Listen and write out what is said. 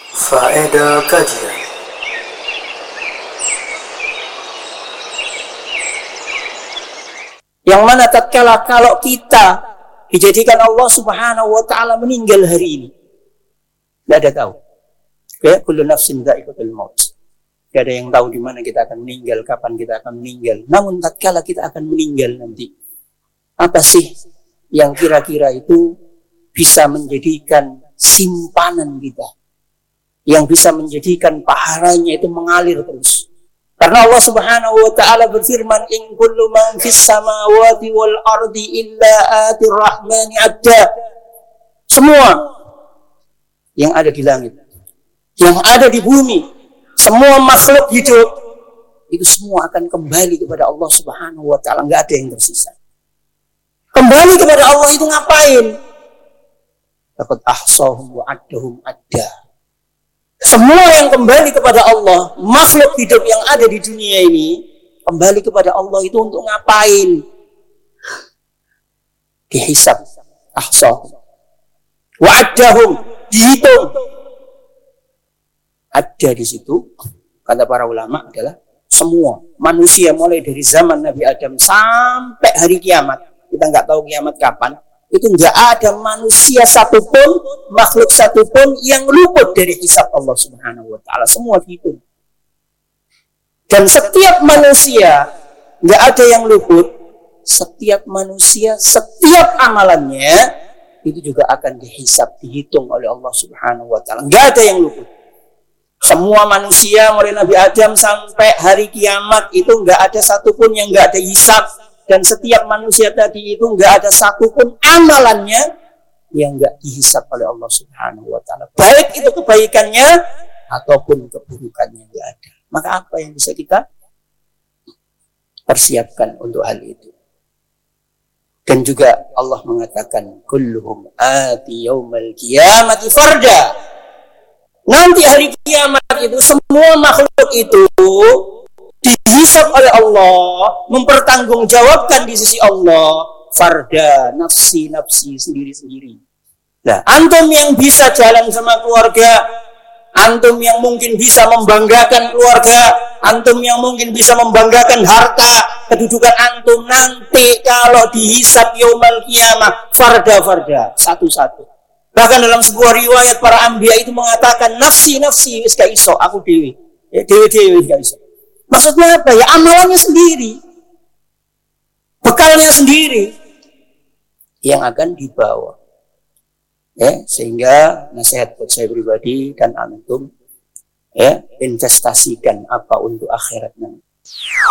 Faedah kajian. Yang mana tatkala kalau kita dijadikan Allah Subhanahu wa taala meninggal hari ini, tidak ada tahu. Ya, kullu nafsin dha'iqatul maut. Tidak ada yang tahu di mana kita akan meninggal, kapan kita akan meninggal. Namun tatkala kita akan meninggal nanti, apa sih yang kira-kira itu bisa menjadikan simpanan kita, yang bisa menjadikan pahalanya itu mengalir terus. Karena Allah Subhanahu wa taala berfirman, "In kullu man fis samawati wal ardi illa atir rahmani 'abda." Semua yang ada di langit, yang ada di bumi, semua makhluk hidup itu semua akan kembali kepada Allah Subhanahu wa taala, enggak ada yang tersisa. Kembali kepada Allah itu ngapain? Laqad ahsahum wa addahum adda. Semua yang kembali kepada Allah, makhluk hidup yang ada di dunia ini, kembali kepada Allah itu untuk ngapain? Dihisab, ahsahum. Wa'addahum, dihitung. Ada di situ, kata para ulama adalah semua manusia mulai dari zaman Nabi Adam sampai hari kiamat. Kita nggak tahu kiamat kapan. Itu nggak ada manusia satupun, makhluk satupun yang luput dari hisab Allah Subhanahu wa taala. Semua dihitung. Dan setiap manusia nggak ada yang luput. Setiap manusia, setiap amalannya itu juga akan dihisab, dihitung oleh Allah Subhanahu wa taala. Nggak ada yang luput. Semua manusia mulai Nabi Adam sampai hari kiamat itu nggak ada satupun yang nggak ada hisab. Dan setiap manusia tadi itu nggak ada satupun amalannya yang nggak dihisab oleh Allah Subhanahu wa taala. Baik itu kebaikannya ataupun keburukannya nggak ada. Maka apa yang bisa kita persiapkan untuk hal itu? Dan juga Allah mengatakan, kulluhum ati yaumal qiyamati farda. Nanti hari kiamat itu semua makhluk itu dihisab oleh Allah, mempertanggungjawabkan di sisi Allah, farda, nafsi sendiri-sendiri. Nah, antum yang bisa jalan sama keluarga, antum yang mungkin bisa membanggakan keluarga, antum yang mungkin bisa membanggakan harta, kedudukan antum, nanti kalau dihisab yaumal qiyamah, farda, satu-satu. Bahkan dalam sebuah riwayat para anbiya itu mengatakan, nafsi, wis gak iso, aku dewi. Ya, dewi, wis gak iso. Maksudnya apa? Ya amalannya sendiri, bekalnya sendiri yang akan dibawa. Ya, sehingga nasihat buat saya pribadi dan antum, ya, investasikan apa untuk akhirat nanti.